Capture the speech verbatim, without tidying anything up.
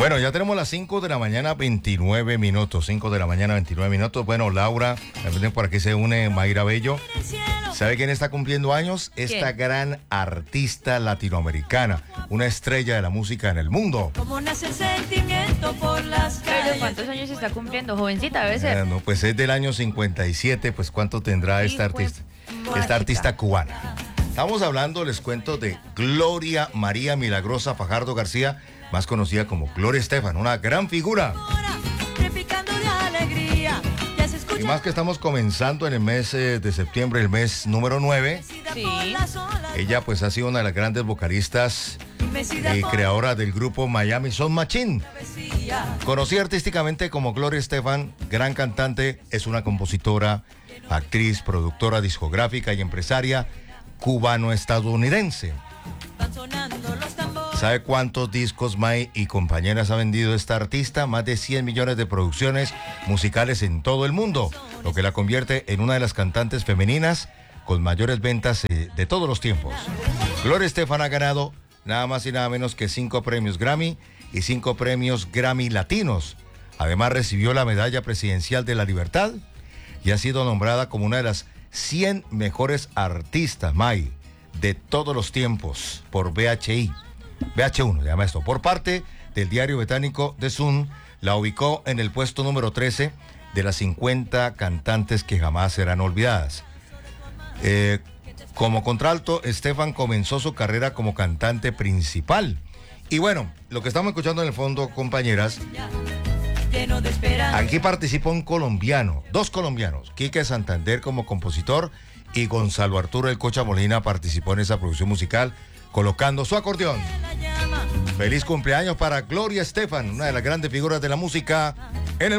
Bueno, ya tenemos las cinco de la mañana, veintinueve minutos. cinco de la mañana, veintinueve minutos. Bueno, Laura, por aquí se une Mayra Bello. ¿Sabe quién está cumpliendo años? Esta ¿Quién? gran artista latinoamericana, una estrella de la música en el mundo. Como nace el sentimiento por las calles. Pero ¿cuántos años está cumpliendo? Jovencita debe ser. Eh, no, pues es del año cincuenta y siete, pues ¿cuánto tendrá esta Hijo de artista? madre. Esta artista cubana. Estamos hablando, les cuento, de Gloria María Milagrosa Fajardo García, más conocida como Gloria Estefan, una gran figura. Repicando de alegría, ya se escucha. Y más que estamos comenzando en el mes eh, de septiembre, el mes número nueve, Sí. ella pues ha sido una de las grandes vocalistas Mecida y por creadora del grupo Miami Sound Machine. travesía. Conocida artísticamente como Gloria Estefan, gran cantante, es una compositora, actriz, productora discográfica y empresaria cubano-estadounidense. Van sonando los tambores. ¿Sabe cuántos discos, May y compañeras ha vendido esta artista? Más de cien millones de producciones musicales en todo el mundo, lo que la convierte en una de las cantantes femeninas con mayores ventas eh, de todos los tiempos. Gloria Estefan ha ganado nada más y nada menos que cinco premios Grammy y cinco premios Grammy Latinos. Además recibió la Medalla Presidencial de la Libertad y ha sido nombrada como una de las cien mejores artistas, May, de todos los tiempos por V H I. V H uno, se llama esto. Por parte del diario británico The Sun, la ubicó en el puesto número trece de las cincuenta cantantes que jamás serán olvidadas. Eh, como contralto, Estefan comenzó su carrera como cantante principal. Y bueno, lo que estamos escuchando en el fondo, compañeras, Lleno de esperanza. aquí participó un colombiano, dos colombianos, Quique Santander como compositor y Gonzalo Arturo El Cocha Molina participó en esa producción musical colocando su acordeón. La llama. Feliz cumpleaños para Gloria Estefan, una de las grandes figuras de la música en el